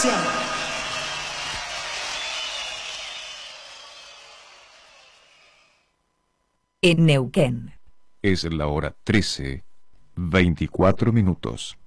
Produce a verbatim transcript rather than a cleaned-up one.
continuación. En Neuquén. Es la hora trece, veinticuatro minutos.